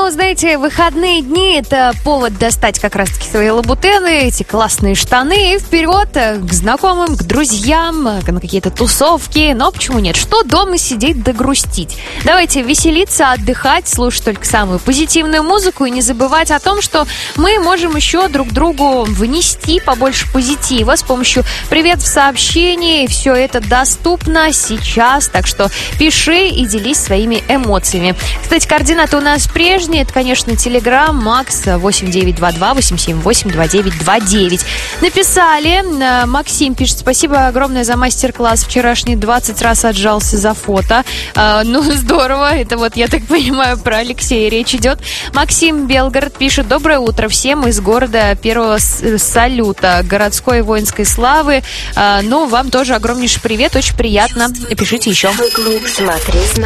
Ну, знаете, выходные дни – это повод достать как раз-таки свои лабутены, эти классные штаны и вперед к знакомым, к друзьям, на какие-то тусовки. Но почему нет? Что дома сидеть да грустить? Давайте веселиться, отдыхать, слушать только самую позитивную музыку и не забывать о том, что мы можем еще друг другу внести побольше позитива с помощью «Привет» в сообщении. Все это доступно сейчас, так что пиши и делись своими эмоциями. Кстати, координаты у нас прежние. Это, конечно, Telegram, Макс 8922-878-2929. Написали. Максим пишет: спасибо огромное за мастер-класс вчерашний. 20 раз отжался за фото. Ну, здорово. Это вот, я так понимаю, про Алексея речь идет. Максим Белгород пишет: доброе утро всем из города Первого Салюта, городской воинской славы. Ну, вам тоже огромнейший привет. Очень приятно. Пишите еще. Смотри,